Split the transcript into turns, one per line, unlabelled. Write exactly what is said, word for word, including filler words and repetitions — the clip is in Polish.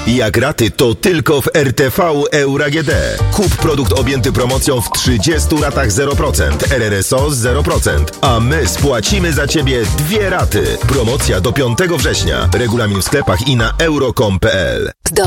Jak raty, to tylko w R T V Euro A G D. Kup produkt objęty promocją w trzydziestu ratach zero procent, R R S O zero procent, a my spłacimy za Ciebie dwie raty. Promocja do piątego września. Regulamin w sklepach i na euro kropka com kropka p l.